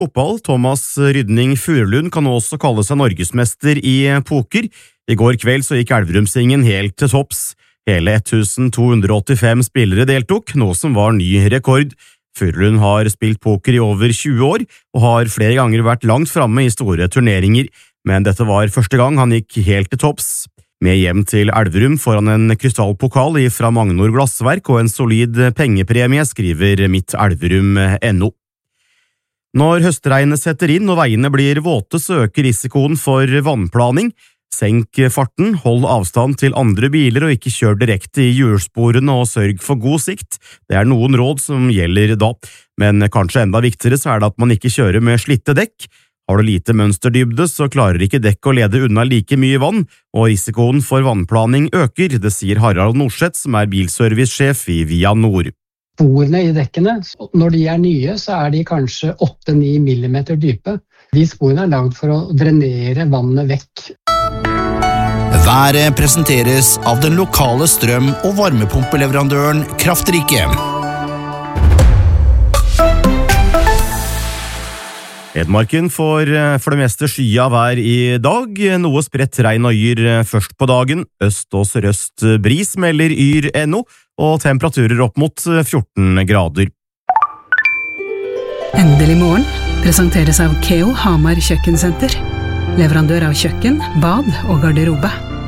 Fotball. Thomas Rydning Furulund kan også kalle seg norgesmester i poker. I går kveld så gikk Elverumsingen helt til topps. Hele 1285 spillere deltok, noe som var ny rekord. Furulund har spilt poker i over 20 år, og har flere ganger vært langt framme i store turneringer, men dette var første gang han gikk helt til topps. Med hjem til Elverum foran en krystallpokal fra Magnor Glassverk og en solid pengepremie, skriver mittelverum.no. Når høstregnet setter inn og veiene blir våte, så øker risikoen for vannplaning. Senk farten, hold avstand til andre biler og ikke kjør direkte i hjulsporene og sørg for god sikt. Det er noen råd som gjelder da, men kanskje enda viktigere så er det at man ikke kjører med slitte dekk. Har du lite mønsterdybde, så klarer ikke dekk å lede unna like mye vann, og risikoen for vannplaning øker, det sier Harald Norseth, som er bilservicesjef i Via Nord. Sporene i dekkene, når de er nye, så er de kanskje 8-9 millimeter dype. De sporene er laget for å drenere vannet vekk. Været presenteres av den lokale strøm- og varmepumpeleverandøren Kraftrike. Hedmarken får for det meste skya vær i dag, noe spredt regn og yr først på dagen. Øst og sørøst bris melder yr.no, og temperaturer opp mot 14 grader. Endelig morgen presenteres av Keo Hamar Kjøkkensenter. Leverandør av kjøkken, bad og garderobe.